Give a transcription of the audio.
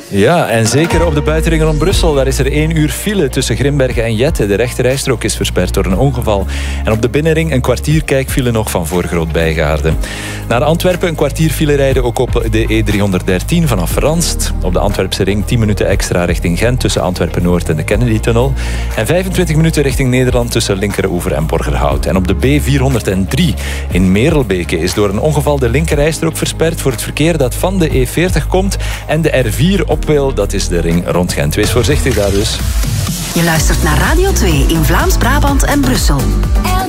Ja, en zeker op de buitenring rond Brussel. Daar is er 1 uur file tussen Grimbergen en Jette. De rechterrijstrook is versperd door een ongeval. En op de binnenring een kwartier kijkfile nog van voor Groot-Bijgaarde. Naar Antwerpen een kwartier file rijden ook op de E313 vanaf Ranst. Op de Antwerpse ring 10 minuten extra richting Gent tussen Antwerpen-Noord en de Kennedy-tunnel. En 25 minuten richting Nederland tussen Linkeroever en Borgerhout. En op de B403 in Merelbeke is door een ongeval de linkerrijstrook versperd voor het verkeer dat van de E40 komt en de R4 op wil. Dat is de ring rond Gent. Wees voorzichtig daar dus. Je luistert naar Radio 2 in Vlaams-Brabant en Brussel.